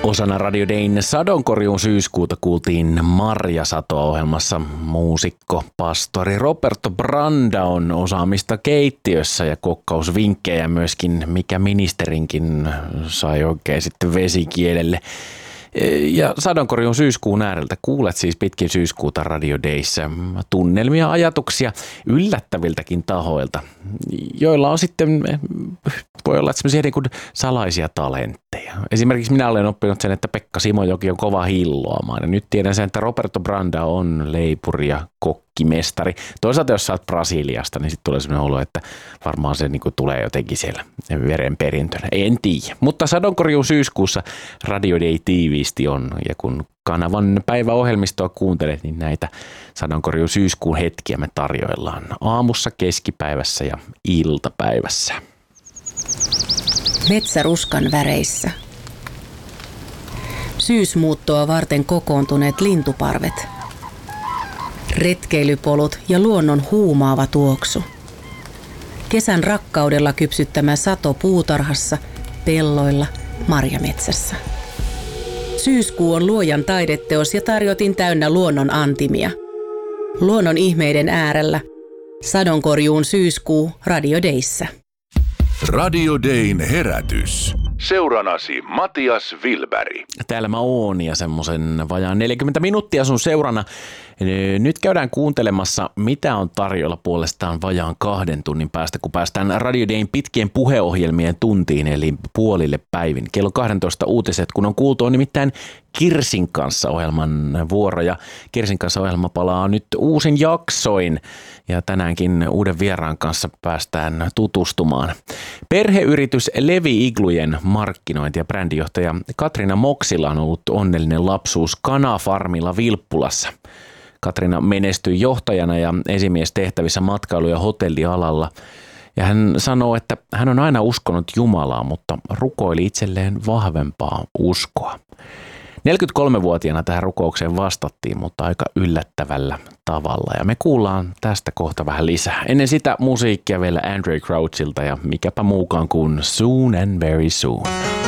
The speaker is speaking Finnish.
Osana Radio Dayn sadonkorjuun syyskuuta kuultiin Marjasatoa-ohjelmassa muusikko, pastori Roberto Brandaon osaamista keittiössä ja kokkausvinkkejä myöskin, mikä ministerinkin sai oikein sitten vesikielelle. Ja sadonkorjuun syyskuun ääreltä kuulet siis pitkin syyskuuta Radio Dayssä tunnelmia, ajatuksia yllättäviltäkin tahoilta, joilla on sitten, voi olla semmoisia niin kuin salaisia talentteja. Esimerkiksi minä olen oppinut sen, että Pekka Simojoki on kova hilloamaan ja nyt tiedän sen, että Roberto Brandao on leipuri ja kokkimestari. Toisaalta jos sä oot Brasiliasta, niin sitten tulee semmoinen olo, että varmaan se niin kuin tulee jotenkin siellä verenperintönä. En tiedä. Mutta sadonkorjuun syyskuussa Radio Day tiiviisti on ja kun kanavan päiväohjelmistoa kuuntelet, niin näitä sadonkorjuun syyskuun hetkiä me tarjoillaan aamussa, keskipäivässä ja iltapäivässä. Metsäruskan väreissä. Syysmuuttoa varten kokoontuneet lintuparvet. Retkeilypolut ja luonnon huumaava tuoksu. Kesän rakkaudella kypsyttämä sato puutarhassa, pelloilla, marjametsässä. Syyskuu on luojan taideteos ja tarjotin täynnä luonnon antimia. Luonnon ihmeiden äärellä. Sadonkorjuun syyskuu Radio Dayssä. Radio Dayn herätys. Seuranasi Matias Wilberg. Täällä mä oon ja semmoisen vajaan 40 minuuttia sun seurana. Nyt käydään kuuntelemassa, mitä on tarjolla puolestaan vajaan 2 tunnin päästä, kun päästään Radio Dayn pitkien puheohjelmien tuntiin, eli puolille päivin. Kello 12 uutiset, kun on kuultu, on nimittäin Kirsin kanssa -ohjelman vuoro, ja Kirsin kanssa -ohjelma palaa nyt uusin jaksoin, ja tänäänkin uuden vieraan kanssa päästään tutustumaan. Perheyritys Levi Iglujen markkinointi- ja brändijohtaja Katriina Moksila on ollut onnellinen lapsuus kanafarmilla Vilppulassa. Katriina menestyi johtajana ja esimiestehtävissä matkailu- ja hotellialalla. Ja hän sanoo, että hän on aina uskonut Jumalaa, mutta rukoili itselleen vahvempaa uskoa. 43-vuotiaana tähän rukoukseen vastattiin, mutta aika yllättävällä tavalla. Ja me kuullaan tästä kohta vähän lisää. Ennen sitä musiikkia vielä Andrae Crouchilta ja mikäpä muukaan kuin Soon and Very Soon.